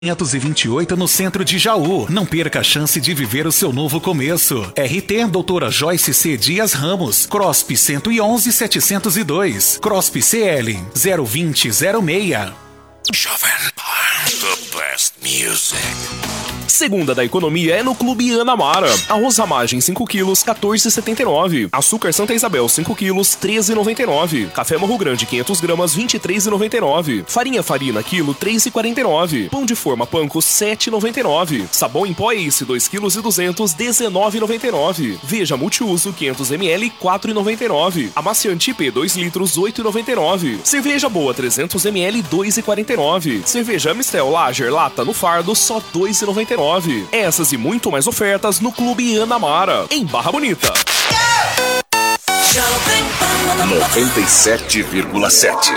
528 no centro de Jaú. Não perca a chance de viver o seu novo começo. RT Doutora Joyce C. Dias Ramos. CROSP 111 702. CROSP CL 02006. Jovem Pan, the best music. Segunda da economia é no Clube Anamara. Arroz Ramagem 5 quilos, 14,79. Açúcar Santa Isabel 5 quilos, 13,99. Café Morro Grande 500 gramas, 23,99. Farinha Farina quilo, 3,49. Pão de forma Panko, 7,99. Sabão em pó Ace 2 quilos e 200, 19,99. Veja Multiuso 500 ml, 4,99. Amaciante IP 2 litros, 8,99. Cerveja Boa 300 ml, 2,49. Cerveja Mistel Lager Lata no fardo, só 2,99. Essas e muito mais ofertas no Clube Anamara, em Barra Bonita. 97,7.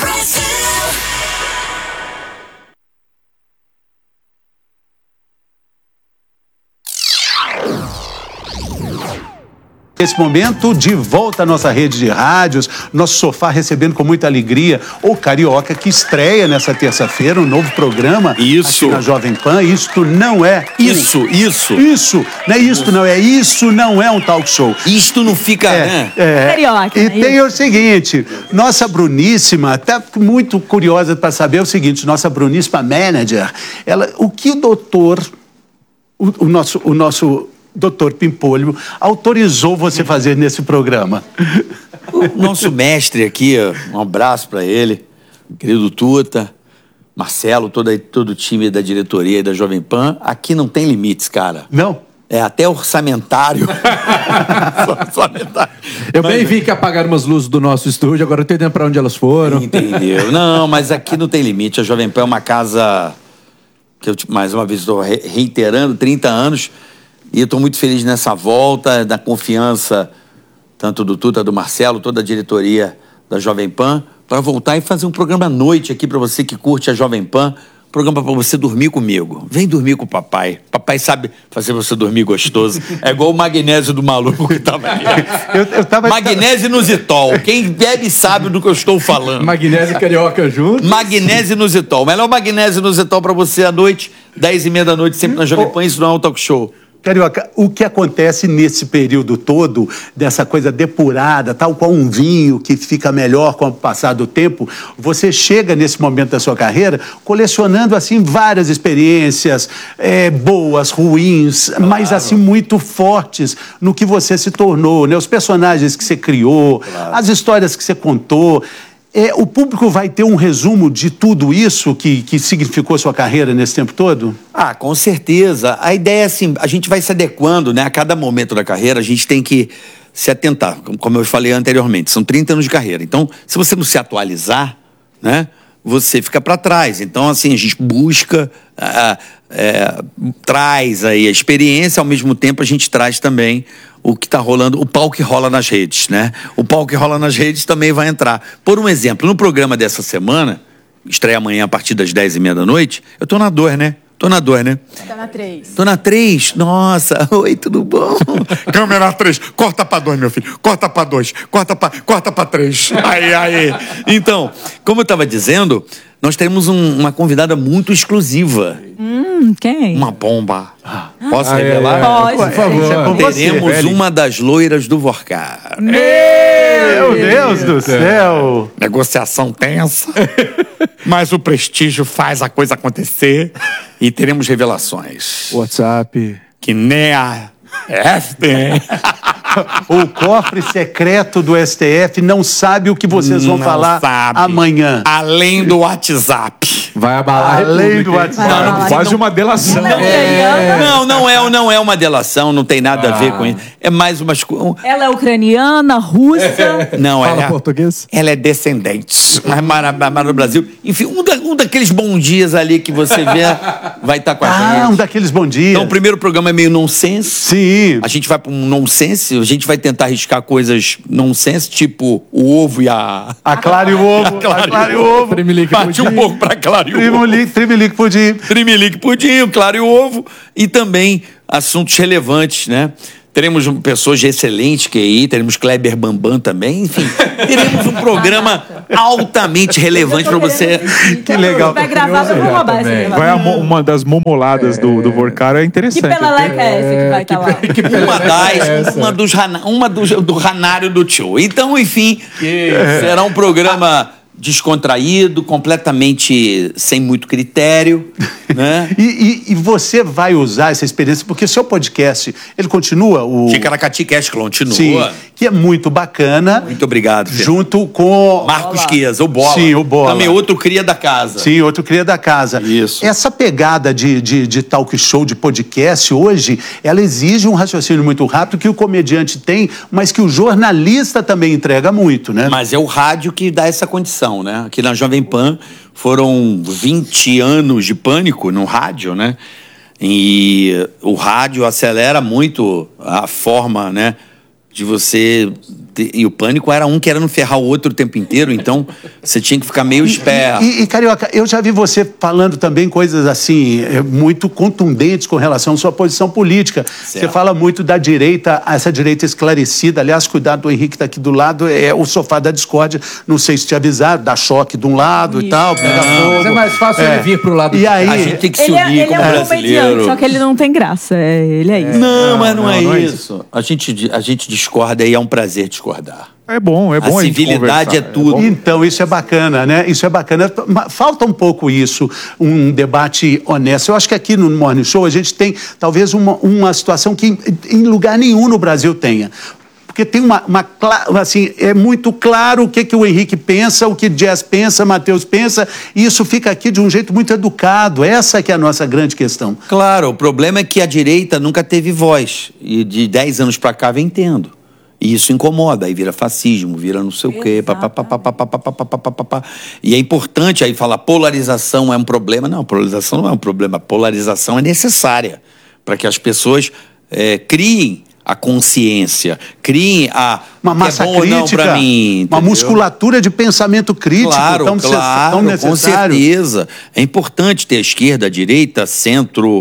Nesse momento, de volta à nossa rede de rádios, nosso sofá recebendo com muita alegria o Carioca, que estreia nessa terça-feira um novo programa aqui na Jovem Pan. Isto não é... Isso. Não é isto, não é. Isso não é um talk show. Isto não fica... Carioca. E tem o seguinte, nossa Bruníssima está muito curiosa para saber o seguinte, nossa Bruníssima manager, o que o doutor, o nosso doutor Pimpolho autorizou você fazer nesse programa? O nosso mestre aqui, um abraço para ele, querido Tuta, Marcelo, todo o time da diretoria e da Jovem Pan. Aqui não tem limites, cara. Não? É até orçamentário. Eu bem vi que apagaram umas luzes do nosso estúdio, agora eu tô entendendo para onde elas foram. Entendeu? Não, mas aqui não tem limite. A Jovem Pan é uma casa que eu, mais uma vez, estou reiterando, 30 anos. E eu estou muito feliz nessa volta, da confiança, tanto do Tuta, do Marcelo, toda a diretoria da Jovem Pan, para voltar e fazer um programa à noite aqui para você que curte a Jovem Pan. Programa para você dormir comigo. Vem dormir com o papai. Papai sabe fazer você dormir gostoso. É igual o magnésio do maluco que estava aqui. Magnésio inositol. Quem bebe sabe do que eu estou falando. Magnésio e Carioca juntos. Magnésio inositol. Melhor magnésio inositol para você à noite, 10h30 da noite, sempre na Jovem Pan. Isso não é um talk show. Carioca, o que acontece nesse período todo, dessa coisa depurada, tal qual um vinho que fica melhor com o passar do tempo, você chega nesse momento da sua carreira colecionando, assim, várias experiências boas, ruins, mas, assim, muito fortes no que você se tornou, né? Os personagens que você criou, as histórias que você contou. O público vai ter um resumo de tudo isso que significou sua carreira nesse tempo todo? Ah, com certeza. A ideia é assim, a gente vai se adequando, né? A cada momento da carreira, a gente tem que se atentar. Como eu falei anteriormente, são 30 anos de carreira. Então, se você não se atualizar, né? Você fica para trás. Então, assim, a gente busca, traz aí a experiência, ao mesmo tempo a gente traz também o que está rolando, o pau que rola nas redes, né? O pau que rola nas redes também vai entrar. Por um exemplo, no programa dessa semana, estreia amanhã a partir das 10h30 da noite, eu tô na 2, né? Tô na 2, né? Tá na 3. Tô na 3. Nossa, oi, tudo bom? Câmera 3, corta pra 2, meu filho. Corta pra 2, corta pra 3. Aí. Então, como eu tava dizendo, nós teremos uma convidada muito exclusiva. Quem? Uma bomba. Posso revelar? Pode. Por favor. Teremos uma das loiras do Vorcar. Meu Deus do céu! Negociação tensa, mas o prestígio faz a coisa acontecer e teremos revelações. WhatsApp. Que nem a FTM. O cofre secreto do STF não sabe o que vocês vão falar amanhã. Além do WhatsApp. Vai abalar Além do WhatsApp. Quase uma delação. Não é uma delação, não tem nada a ver com isso. É mais uma... Ela é ucraniana, russa. Não, Fala português? Ela é descendente. Mas no Brasil... Enfim, um daqueles bons dias ali que você vê vai estar com a gente. Um daqueles bons dias. Então, o primeiro programa é meio nonsense. Sim. A gente vai para um nonsense, a gente vai tentar arriscar coisas nonsense, tipo o ovo e a... A clara e o ovo. A clara e o ovo. Bate um pouco para clara e o ovo. Trimelique pudim. Trimelique pudim, o claro e o ovo. E também assuntos relevantes, né? Teremos pessoas de excelente QI, teremos Kleber Bambam também, enfim. Teremos um programa altamente relevante para você. Que legal. Vai gravar, eu vou roubar essa gravação. Vai uma das momoladas do Vorcara, é Que interessante. peleleca é essa que vai estar lá? Do Ranário do Tio. Então, enfim, será um programa descontraído, completamente sem muito critério, né? E você vai usar essa experiência, porque seu podcast, ele continua? O Ticaracati Cast continua. Sim, que é muito bacana. Muito obrigado, Fê. Junto com Marcos Chiesa, o Bola. Sim, o Bola. Também outro cria da casa. Sim, outro cria da casa. Isso. Essa pegada de talk show, de podcast, hoje, ela exige um raciocínio muito rápido que o comediante tem, mas que o jornalista também entrega muito, né? Mas é o rádio que dá essa condição, né? Aqui na Jovem Pan foram 20 anos de pânico no rádio, né? E o rádio acelera muito a forma, né? De você... E o pânico era um querendo ferrar o outro o tempo inteiro, então você tinha que ficar meio esperto. E Carioca, eu já vi você falando também coisas assim, muito contundentes com relação à sua posição política. Certo. Você fala muito da direita, essa direita esclarecida. Aliás, cuidado, do Henrique tá aqui do lado, é o sofá da discórdia. Não sei se te avisaram, dá choque de um lado e tal, pega fogo. Mas é mais fácil ele vir pro lado E aí, A gente tem que se Ele unir é como um brasileiro. comediante, só que ele não tem graça. Ele é isso. Não, mas não é isso. A gente discorda e é um prazer discordar. É bom A gente civilidade conversar. é tudo. Então, isso é bacana, né? Isso é bacana. Falta um pouco isso, um debate honesto. Eu acho que aqui no Morning Show a gente tem talvez uma situação que em lugar nenhum no Brasil tenha. Porque tem assim, é muito claro o que o Henrique pensa, o que Jazz pensa, Matheus pensa, e isso fica aqui de um jeito muito educado. Essa que é a nossa grande questão. Claro, o problema é que a direita nunca teve voz. E de 10 anos pra cá vem tendo. E isso incomoda, aí vira fascismo, vira não sei o quê, papapá. E é importante aí falar, polarização é um problema. Não, polarização não é um problema. Polarização é necessária para que as pessoas criem a consciência, criem uma massa crítica, pra mim, uma entendeu? musculatura de pensamento crítico tão necessário. Com certeza. É importante ter a esquerda, a direita, centro,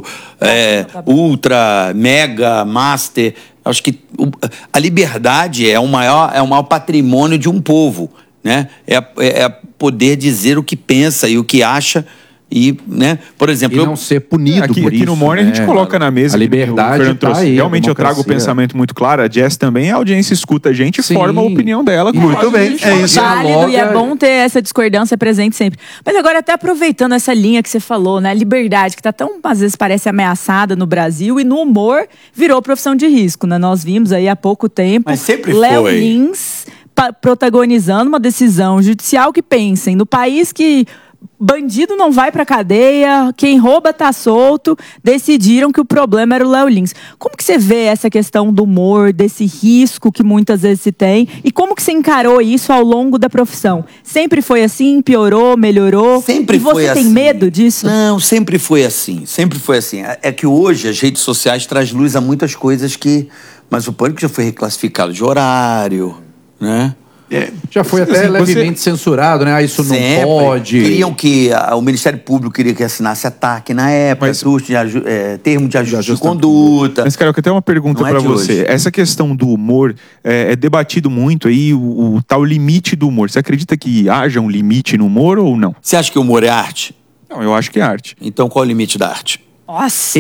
ultra, mega, master. Acho que a liberdade é o maior patrimônio de um povo, né? É poder dizer o que pensa e o que acha. E, né, por exemplo... E não ser punido por aqui isso. no Morning a gente coloca na mesa. A liberdade o tá aí, realmente eu trago o pensamento muito claro. A Jess também, a audiência escuta a gente e forma a opinião dela. Muito bem, é isso. Válido, e é bom ter essa discordância presente sempre. Mas agora, até aproveitando essa linha que você falou, né? A liberdade, que tá tão, às vezes, parece ameaçada no Brasil, e no humor virou profissão de risco, né? Nós vimos aí há pouco tempo Mas sempre Léo foi. Lins protagonizando uma decisão judicial que, pensem, no país que bandido não vai pra cadeia, quem rouba tá solto, decidiram que o problema era o Léo Lins. Como que você vê essa questão do humor, desse risco que muitas vezes se tem, e como que você encarou isso ao longo da profissão? Sempre foi assim? Piorou? Melhorou? Sempre e você foi tem assim. medo disso? Não, sempre foi assim. Sempre foi assim. É que hoje as redes sociais trazem luz a muitas coisas que... Mas o Pânico já foi reclassificado de horário, né? Já foi até levemente censurado, né? Isso não Sempre. pode. Queriam que o Ministério Público queria que assinasse ataque na época, termo de ajuste de conduta. Mas, Carioca, eu tenho uma pergunta Não é pra de você. hoje. Essa questão do humor é debatido muito aí, o tal limite do humor. Você acredita que haja um limite no humor ou não? Você acha que o humor é arte? Não, eu acho que é arte. Então qual é o limite da arte? Nossa!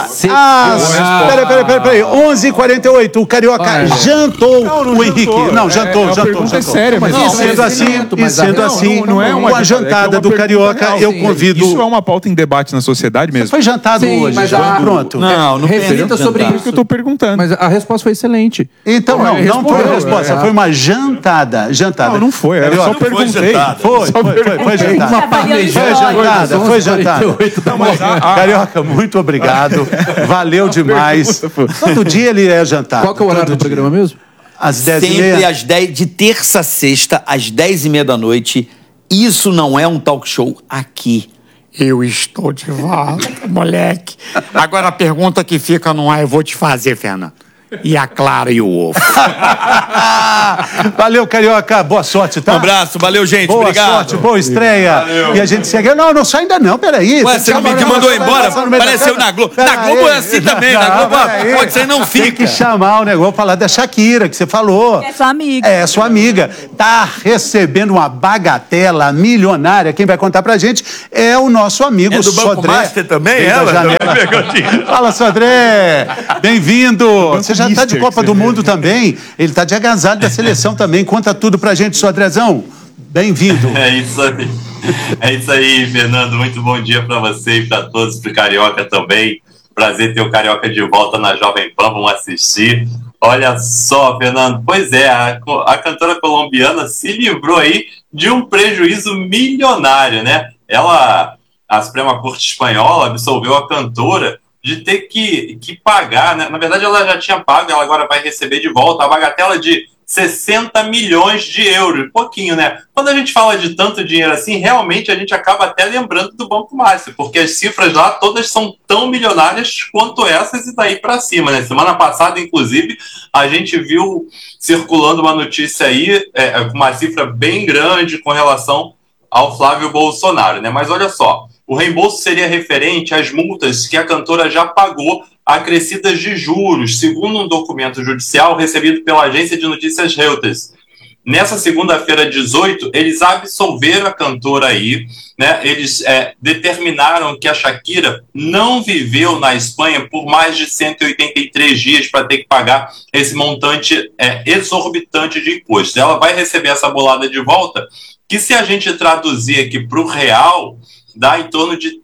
Peraí. 11h48, o Carioca jantou o Henrique. Não, jantou. É séria, mas E sendo assim, não é uma com a jantada do Carioca, eu convido... Isso é uma pauta em debate na sociedade mesmo. Foi jantado hoje, mas já. a- Pronto. Não Reflita sobre É isso que eu tô perguntando. Mas a resposta foi excelente. Então, não foi a respondeu, resposta, foi uma jantada. Não foi, eu só perguntei. Foi jantada. Foi jantada. Carioca, muito obrigado. Valeu demais. Todo dia ele é jantado. Qual que é o horário do programa mesmo? Às 10h30. Sempre às 10, de terça a sexta, às 10h30 da noite. Isso não é um talk show aqui. Eu estou de volta, moleque. Agora a pergunta que fica no ar eu vou te fazer, Fernando. e a Clara e o ovo. Valeu, Carioca. Boa sorte, tá? Um abraço, valeu, gente. Boa Obrigado. sorte, boa estreia. Valeu. E a gente segue. Não sai ainda não, peraí. Ué, você não me mandou embora? Apareceu na Globo. Na Globo é assim também. Na Globo pode ser não fica. Tem que chamar o negócio, falar da Shakira, que você falou. É sua amiga. É, sua amiga. Tá recebendo uma bagatela milionária. Quem vai contar pra gente é o nosso amigo É do Banco Sodré. Master também, Vem da ela? janela. Fala, Sodré. Bem-vindo. Você já tá de Copa do Mundo também. Ele tá de agasalho da seleção também. Conta tudo pra gente, Sodrézão. Bem-vindo. É isso aí. É isso aí, Fernando. Muito bom dia para você e para todos, para o Carioca também. Prazer ter o Carioca de volta na Jovem Pan. Vamos assistir. Olha só, Fernando. Pois é, a cantora colombiana se livrou aí de um prejuízo milionário, né? A Suprema Corte Espanhola absolveu a cantora de ter que pagar, né? Na verdade, ela já tinha pago, ela agora vai receber de volta a bagatela de 60 milhões de euros. Pouquinho, né? Quando a gente fala de tanto dinheiro assim, realmente a gente acaba até lembrando do Banco Master, porque as cifras lá todas são tão milionárias quanto essas e daí para cima, né? Semana passada, inclusive, a gente viu circulando uma notícia aí com uma cifra bem grande com relação ao Flávio Bolsonaro, né? Mas olha só, o reembolso seria referente às multas que a cantora já pagou acrescidas de juros, segundo um documento judicial recebido pela agência de notícias Reuters. Nessa segunda-feira, 18, eles absolveram a cantora aí, né? Eles determinaram que a Shakira não viveu na Espanha por mais de 183 dias para ter que pagar esse montante exorbitante de impostos. Ela vai receber essa bolada de volta, que se a gente traduzir aqui para o real, dá em torno de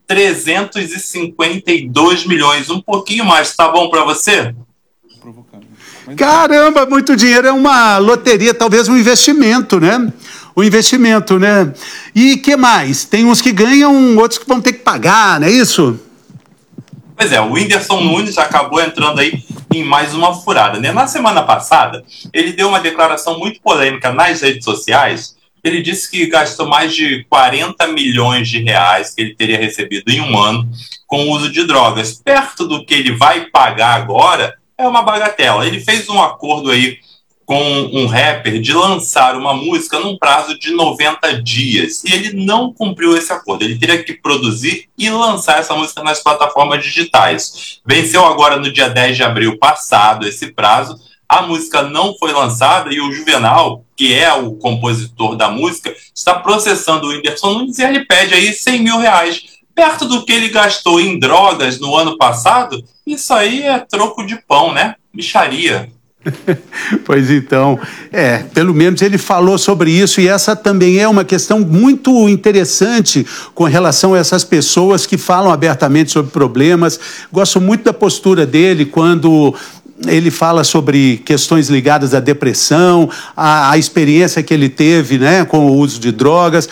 352 milhões, um pouquinho mais. Tá bom para você? Caramba, muito dinheiro. É uma loteria, talvez um investimento, né? Um investimento, né? E que mais? Tem uns que ganham, outros que vão ter que pagar, não é isso? Pois é, o Whindersson Nunes acabou entrando aí em mais uma furada, né? Na semana passada, ele deu uma declaração muito polêmica nas redes sociais. Ele disse que gastou mais de 40 milhões de reais que ele teria recebido em um ano com o uso de drogas. Perto do que ele vai pagar agora, é uma bagatela. Ele fez um acordo aí com um rapper de lançar uma música num prazo de 90 dias. E ele não cumpriu esse acordo. Ele teria que produzir e lançar essa música nas plataformas digitais. Venceu agora no dia 10 de abril passado esse prazo. A música não foi lançada e o Juvenal, que é o compositor da música, está processando o Whindersson Nunes e ele pede aí 100 mil reais. Perto do que ele gastou em drogas no ano passado, isso aí é troco de pão, né? Mixaria. Pois então, pelo menos ele falou sobre isso e essa também é uma questão muito interessante com relação a essas pessoas que falam abertamente sobre problemas. Gosto muito da postura dele quando ele fala sobre questões ligadas à depressão, a experiência que ele teve, né, com o uso de drogas.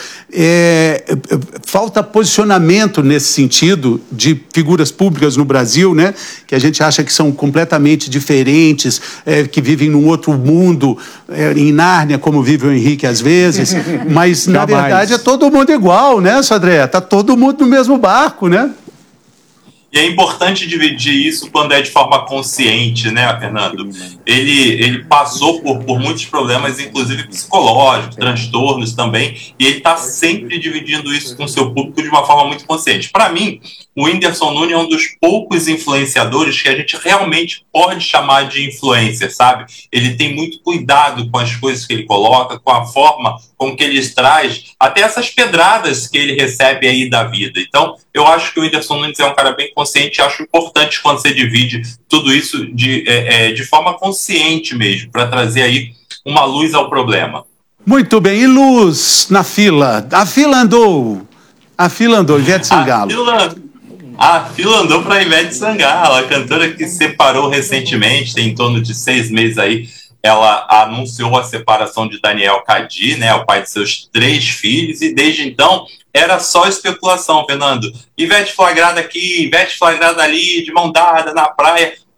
Falta posicionamento nesse sentido de figuras públicas no Brasil, né, que a gente acha que são completamente diferentes, que vivem num outro mundo, em Nárnia, como vive o Henrique às vezes, mas na verdade é todo mundo igual, né, Sodré? Tá todo mundo no mesmo barco, né? E é importante dividir isso quando é de forma consciente, né, Fernando? Ele passou por muitos problemas, inclusive psicológicos, transtornos também, e ele está sempre dividindo isso com o seu público de uma forma muito consciente. Para mim, o Whindersson Nunes é um dos poucos influenciadores que a gente realmente pode chamar de influencer, sabe? Ele tem muito cuidado com as coisas que ele coloca, com a forma com que ele traz, até essas pedradas que ele recebe aí da vida. Então, eu acho que o Whindersson Nunes é um cara bem consciente, acho importante quando você divide tudo isso de forma consciente mesmo, para trazer aí uma luz ao problema. Muito bem, e luz na fila? A fila andou, Ivete Sangalo. A fila andou para Ivete Sangalo, a cantora que se separou recentemente, tem em torno de 6 meses aí. Ela anunciou a separação de Daniel Cadi, né, o pai de seus 3 filhos, e desde então era só especulação, Fernando. Ivete flagrada aqui, Ivete flagrada ali, de mão dada na praia,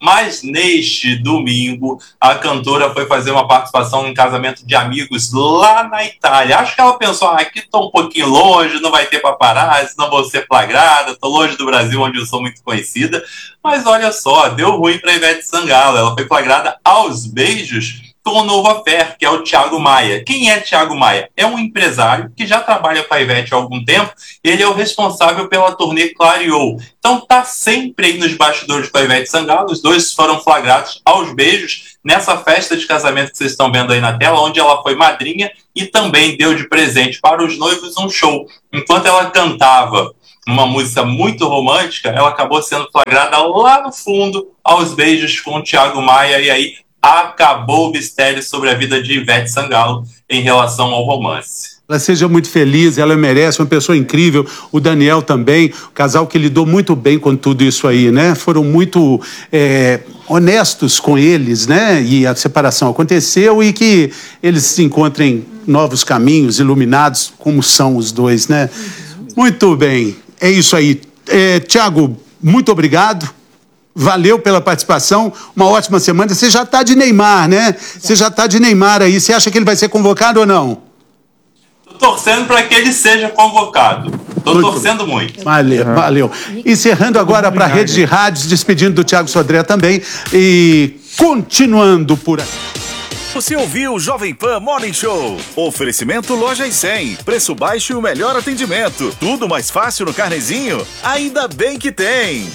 Mas neste domingo, a cantora foi fazer uma participação em casamento de amigos lá na Itália. Acho que ela pensou, aqui estou um pouquinho longe, não vai ter paparazzi, não vou ser flagrada, estou longe do Brasil, onde eu sou muito conhecida. Mas olha só, deu ruim para Ivete Sangalo. Ela foi flagrada aos beijos com o novo affair, que é o Thiago Maia. Quem é Thiago Maia? É um empresário que já trabalha com a Ivete há algum tempo. Ele é o responsável pela turnê Clareou. Então tá sempre aí nos bastidores com a Ivete Sangalo. Os dois foram flagrados aos beijos nessa festa de casamento que vocês estão vendo aí na tela, onde ela foi madrinha e também deu de presente para os noivos um show. Enquanto ela cantava uma música muito romântica, ela acabou sendo flagrada lá no fundo aos beijos com o Thiago Maia, e aí acabou o mistério sobre a vida de Ivete Sangalo em relação ao romance. Ela seja muito feliz, ela merece, uma pessoa incrível, o Daniel também, o casal que lidou muito bem com tudo isso aí, né? Foram muito honestos com eles, né? E a separação aconteceu e que eles se encontrem novos caminhos, iluminados, como são os dois, né? Muito bem, é isso aí. Thiago, muito obrigado. Valeu pela participação, uma ótima semana. Você já está de Neymar, né? Você já está de Neymar aí. Você acha que ele vai ser convocado ou não? Tô torcendo para que ele seja convocado. Tô torcendo muito. Valeu. Encerrando agora para a rede de rádios, despedindo do Thiago Sodré também. E continuando por aqui. Você ouviu o Jovem Pan Morning Show. Oferecimento Lojas 100. Preço baixo e o melhor atendimento. Tudo mais fácil no Carnezinho? Ainda bem que tem.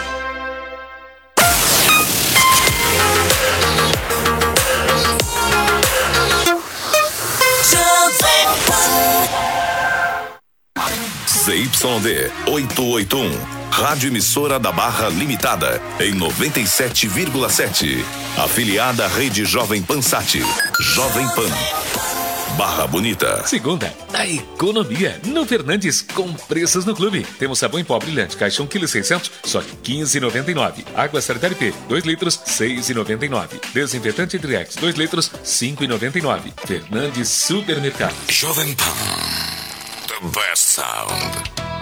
ZYD 881, Rádio Emissora da Barra Limitada, em 97,7. Afiliada à Rede Jovem Pan Sat. Jovem Pan. Barra Bonita. Segunda, a economia. No Fernandes, com preços no clube. Temos sabão em pó brilhante, caixa 1,6 kg, só que 15,99. Água Sanitária P, 2 litros, 6,99. Desinfetante Hidrex, 2 litros, 5,99. Fernandes Supermercado. Jovem Pan. The best sound.